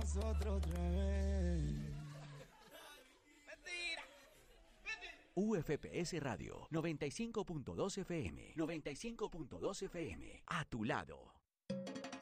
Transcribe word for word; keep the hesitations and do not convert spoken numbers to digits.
nosotros otra vez. U F P S Radio noventa y cinco punto dos F M, noventa y cinco punto dos F M, a tu lado.